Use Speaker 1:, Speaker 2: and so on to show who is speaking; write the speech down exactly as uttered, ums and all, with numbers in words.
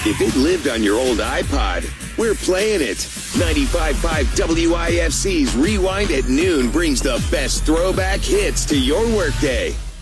Speaker 1: If it lived on your old iPod, we're playing it. ninety-five point five W I F C's Rewind at Noon brings the best throwback hits to your workday.